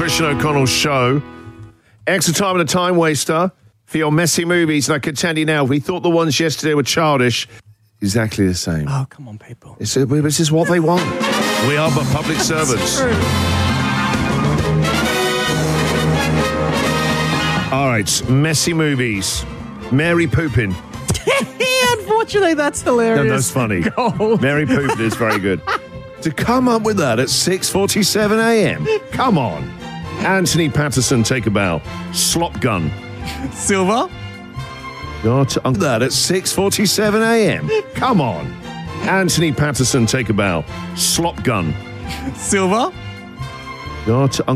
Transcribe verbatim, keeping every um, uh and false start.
Christian O'Connell's show. Extra time and a time waster for your messy movies. And I can tell you now, if we thought the ones yesterday were childish, exactly the same. Oh, come on, people. It's, this is what they want. We are but public servants. All right, messy movies. Mary Poopin. Unfortunately, that's hilarious. No, that's funny. Gold. Mary Poopin is very good. To come up with that at six forty-seven a.m. Come on. Anthony Patterson, take a bow. Slop gun. Silver. Got to that at six forty-seven a.m. Come on. Anthony Patterson, take a bow. Slop gun. Silver. Got to